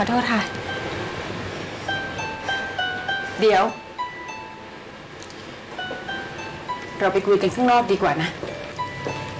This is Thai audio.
อโทษค่ะเดี๋ยว เราไปคุยกันข้างนอกดีกว่านะ